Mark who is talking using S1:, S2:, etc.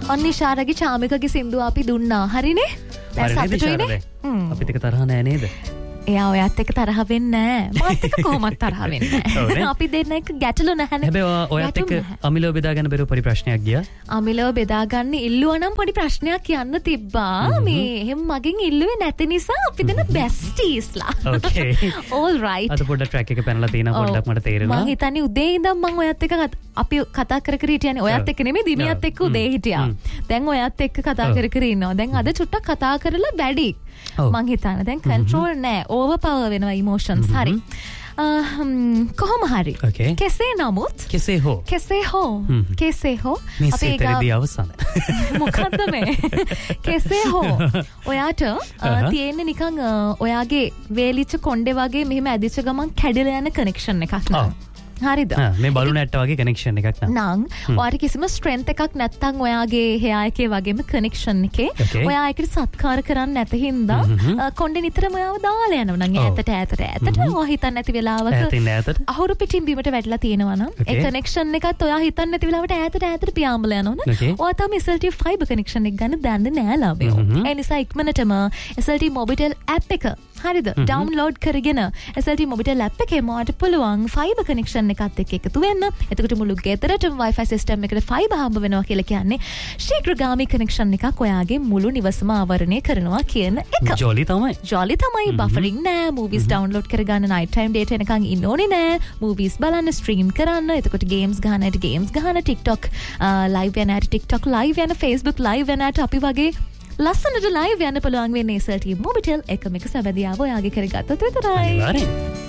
S1: අන්න ඉෂාරගේ චාමිකගේ සින්දුව අපි දුන්නා. හරිනේ? දැන් සතුටුයිනේ?
S2: අපිට ඒක තරහ නෑ නේද?
S1: එයා ඔයත් එක්ක තරහ වෙන්නේ නැහැ. මාත් එක්ක කොහොමත් තරහ වෙන්නේ නැහැ. අපි දෙන්න එක ගැටලු නැහැනේ.
S2: හැබැයි ඔයත් එක්ක අමිලව බෙදා ගන්න බැරුව පොඩි ප්‍රශ්නයක් ගියා.
S1: අමිලව බෙදා ගන්න ඉල්ලුවා නම් පොඩි ප්‍රශ්නයක් කියන්න තිබ්බා. මේ එහෙම මගෙන් ඉල්ලුවේ නැති නිසා අපි දෙන බෙස්ටීස්ලා.
S2: Okay.
S1: All right.
S2: අද පොඩ්ඩක් ට්‍රැක් එක පැනලා තියෙනවා පොඩ්ඩක් මට තේරෙනවා.
S1: මම හිතන්නේ උදේ ඉඳන් මම ඔයත් එක්ක අපි කතා කර කර හිටියනේ. ඔයත් එක්ක නෙමෙයි දිනියත් එක්ක උදේ හිටියා. දැන් ඔයත් එක්ක කතා කර කර ඉන්නවා. දැන් අද චුට්ටක් කතා කරලා බැඩි. මං හිතන්නේ දැන් කන්ට්‍රෝල් නෑ ඕවර් පවර් වෙනවා ඉමෝෂන්ස්. හරි. කොහොම හරි. කෙසේ නමුත් කෙසේ හෝ
S2: අපි ඒකදී අවසන්.
S1: මොකද්ද මේ? කෙසේ හෝ ඔයාට තියෙන්නේ නිකන් ඔයාගේ වේලිච්ච කොණ්ඩේ වගේ මෙහෙම ඇදිච්ච ගමන් කැඩිලා යන කනෙක්ෂන් එකක් නේද? හරිද?
S2: මේ බලු නැට්ට වගේ කනෙක්ෂන් එකක්
S1: නං ඔයාට කිසිම ස්ට්‍රෙන්ත් එකක් නැත්තම් ඔයාගේ hear එකේ වගේම කනෙක්ෂන් එකේ ඔයා ඒකට සත්කාර කරන්නේ නැත හින්දා කොණ්ඩේ නිතරම ඔයාව දාලා යනවා නම් ඈතට ඔයා හිතන්නේ නැති වෙලාවක අහුරු පිටින් බීමට වැටලා තියෙනවා නම් ඒ කනෙක්ෂන් එකත් ඔයා හිතන්නේ නැති වෙලාවට ඈතට පියාඹලා යනවා නේ. ඔයා තමයි SLT fiber කනෙක්ෂන් එක ගන්න දන්නේ නෑ ලාභයෝ. ඒ නිසා ඉක්මනටම SLT Mobitel app එක හරිද? ඩවුන්ලෝඩ් කරගෙන SLT Mobitel app එකේ මාට පුළුවන් fiber connection එකත් එක්ක එකතු වෙන්න. එතකොට මුළු ගෙදරටම Wi-Fi system එකට fiber හම්බ වෙනවා කියලා කියන්නේ ශීඝ්‍රගාමී connection එකක් ඔයාගේ මුළු නිවසම ආවරණය කරනවා කියන එක.
S2: ජොලි තමයි.
S1: buffering නෑ. movies download කරගන්න night time data එනකන් ඉන්න ඕනේ නෑ. movies බලන්න stream කරන්න. එතකොට games ගහන්න TikTok live යන TikTok live යන Facebook live යන අපි වගේ ලස්සනට live යන්න පුළුවන් වෙන්නේ SLT Mobitel එකම එක සැබදියාව ඔයාගේ කරගත්තොත් විතරයි.